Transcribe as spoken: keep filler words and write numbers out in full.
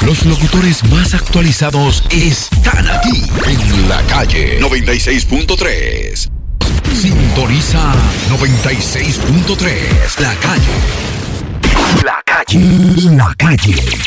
Los locutores más actualizados están aquí en La Calle noventa y seis punto tres. Sintoniza noventa y seis punto tres. La Calle. La Calle. La Calle.